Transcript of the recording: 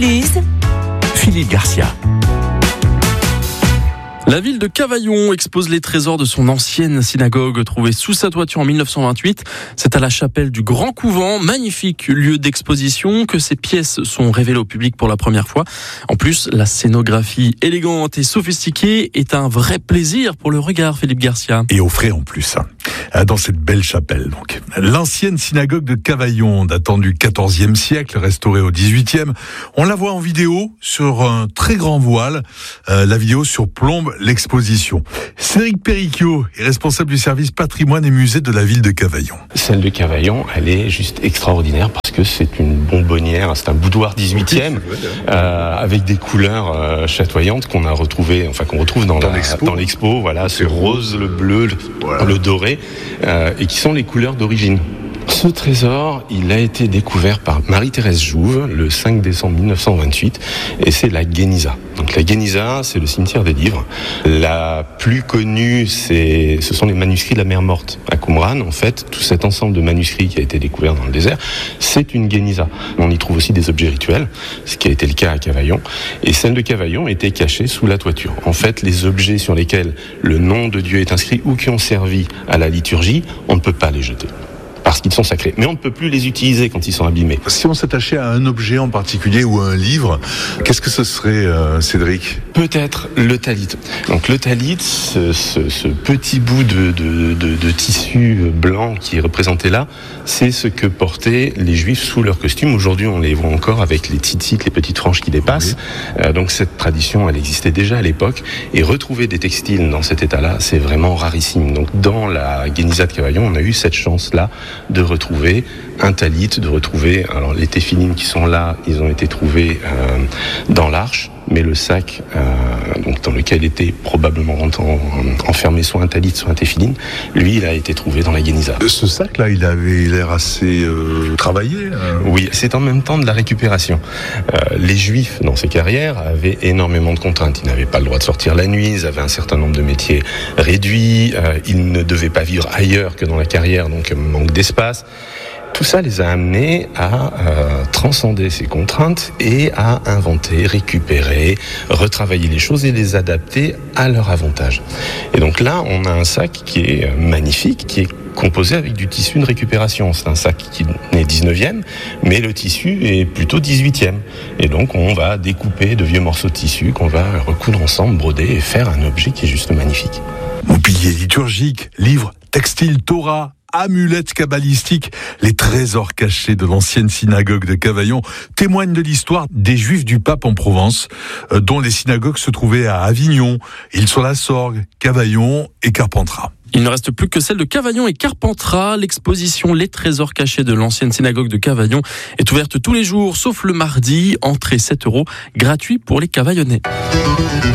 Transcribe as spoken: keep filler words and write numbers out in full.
Lise, Philippe Garcia. La ville de Cavaillon expose les trésors de son ancienne synagogue trouvée sous sa toiture en mille neuf cent vingt-huit. C'est à la chapelle du Grand Couvent, magnifique lieu d'exposition, que ces pièces sont révélées au public pour la première fois. En plus, la scénographie élégante et sophistiquée est un vrai plaisir pour le regard, Philippe Garcia. Et au frais en plus, hein, dans cette belle chapelle. Donc, l'ancienne synagogue de Cavaillon, datant du quatorzième siècle, restaurée au dix-huitième. On la voit en vidéo sur un très grand voile. Euh, la vidéo surplombe l'exposition. Cédric Péricchio est responsable du service patrimoine et musée de la ville de Cavaillon. Celle de Cavaillon, elle est juste extraordinaire parce que c'est une bonbonnière, c'est un boudoir dix-huitième euh, avec des couleurs euh, chatoyantes qu'on a retrouvées, enfin qu'on retrouve dans, dans, la, l'expo. dans l'expo. Voilà, ce rose, le bleu, le, voilà. le doré, euh, et qui sont les couleurs d'origine. Ce trésor, il a été découvert par Marie-Thérèse Jouve le cinq décembre mille neuf cent vingt-huit et c'est la Guéniza. Donc la Guéniza, c'est le cimetière des livres. La plus connue, c'est, ce sont les manuscrits de la mer Morte à Qumran. En fait, tout cet ensemble de manuscrits qui a été découvert dans le désert, c'est une Guéniza. On y trouve aussi des objets rituels, ce qui a été le cas à Cavaillon. Et celle de Cavaillon était cachée sous la toiture. En fait, les objets sur lesquels le nom de Dieu est inscrit ou qui ont servi à la liturgie, on ne peut pas les jeter. Parce qu'ils sont sacrés. Mais on ne peut plus les utiliser quand ils sont abîmés. Si on s'attachait à un objet en particulier ou à un livre, qu'est-ce que ce serait, euh, Cédric ? Peut-être le talit. Donc le talit, ce, ce, ce petit bout de, de, de, de tissu blanc qui est représenté là, c'est ce que portaient les Juifs sous leur costume. Aujourd'hui, on les voit encore avec les tzitzit, les petites franges qui dépassent. Oui. Euh, donc cette tradition, elle existait déjà à l'époque. Et retrouver des textiles dans cet état-là, c'est vraiment rarissime. Donc dans la Guéniza de Cavaillon, on a eu cette chance-là de retrouver un talit, de retrouver, alors les téphilines qui sont là, ils ont été trouvés euh, dans l'arche, mais le sac euh, donc dans lequel était probablement enfermé soit un talit, soit un téphiline, lui, il a été trouvé dans la Guéniza. Ce sac-là, il avait l'air assez euh, travaillé. Euh... Oui, c'est en même temps de la récupération. Euh, les Juifs, dans ces carrières, avaient énormément de contraintes. Ils n'avaient pas le droit de sortir la nuit, ils avaient un certain nombre de métiers réduits, euh, ils ne devaient pas vivre ailleurs que dans la carrière, donc manque d'espace. Tout ça les a amenés à euh, transcender ces contraintes et à inventer, récupérer, retravailler les choses et les adapter à leur avantage. Et donc là, on a un sac qui est magnifique, qui est composé avec du tissu de récupération. C'est un sac qui est dix-neuvième, mais le tissu est plutôt dix-huitième. Et donc, on va découper de vieux morceaux de tissu qu'on va recoudre ensemble, broder et faire un objet qui est juste magnifique. Mobilier liturgique, livres, textiles, Torah, amulettes kabbalistiques, les trésors cachés de l'ancienne synagogue de Cavaillon témoignent de l'histoire des Juifs du Pape en Provence, euh, dont les synagogues se trouvaient à Avignon, Île-sur-la-Sorgue, Cavaillon et Carpentras. Il ne reste plus que celle de Cavaillon et Carpentras. L'exposition Les trésors cachés de l'ancienne synagogue de Cavaillon est ouverte tous les jours, sauf le mardi. Entrée sept euros, gratuit pour les Cavaillonnais.